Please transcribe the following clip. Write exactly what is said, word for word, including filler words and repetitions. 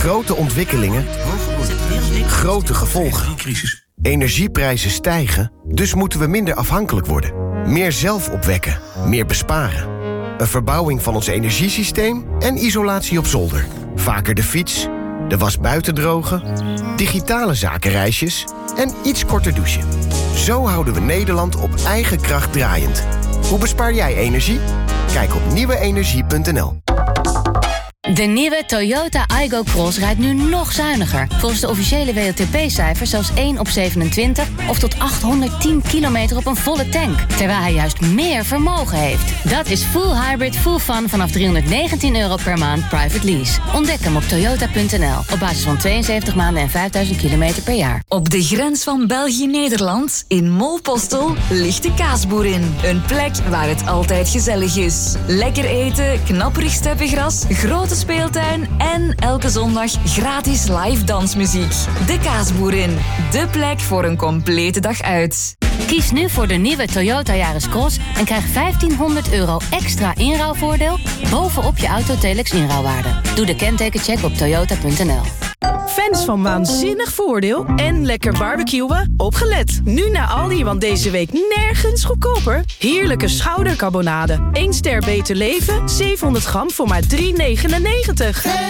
Grote ontwikkelingen, grote gevolgen. Energieprijzen stijgen, dus moeten we minder afhankelijk worden. Meer zelf opwekken, meer besparen. Een verbouwing van ons energiesysteem en isolatie op zolder. Vaker de fiets, de was buiten drogen, digitale zakenreisjes en iets korter douchen. Zo houden we Nederland op eigen kracht draaiend. Hoe bespaar jij energie? Kijk op nieuwe energie punt n l. De nieuwe Toyota Aygo Cross rijdt nu nog zuiniger. Volgens de officiële W L T P-cijfers zelfs één op zevenentwintig... of tot achthonderdtien kilometer op een volle tank. Terwijl hij juist meer vermogen heeft. Dat is full hybrid, full fun vanaf driehonderdnegentien euro per maand private lease. Ontdek hem op toyota punt n l. Op basis van tweeënzeventig maanden en vijfduizend kilometer per jaar. Op de grens van België-Nederland, in Molpostel, ligt de Kaasboerin. Een plek waar het altijd gezellig is. Lekker eten, knapperig steppengras, grote speeltuin en elke zondag gratis live dansmuziek. De Kaasboerin, de plek voor een complete dag uit. Kies nu voor de nieuwe Toyota Yaris Cross en krijg vijftienhonderd euro extra inruilvoordeel bovenop je Autotelex inruilwaarde. Doe de kentekencheck op toyota punt n l. Fans van Waanzinnig Voordeel en lekker barbecuen? Opgelet! Nu naar Aldi, want deze week nergens goedkoper. Heerlijke schoudercarbonade. één ster Beter Leven, zevenhonderd gram voor maar drie negenennegentig.